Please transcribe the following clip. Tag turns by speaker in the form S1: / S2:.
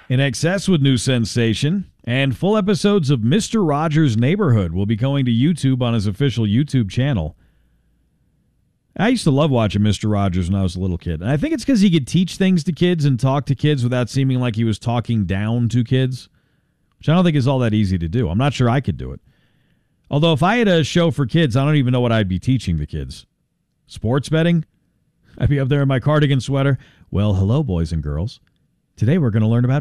S1: In excess with new sensation, and full episodes of Mr. Rogers' Neighborhood will be going to YouTube on his official YouTube channel. I used to love watching Mr. Rogers when I was a little kid. And I think it's because he could teach things to kids and talk to kids without seeming like he was talking down to kids, which I don't think is all that easy to do. I'm not sure I could do it. Although if I had a show for kids, I don't even know what I'd be teaching the kids. Sports betting? I'd be up there in my cardigan sweater. Well, hello, boys and girls. Today we're going to learn about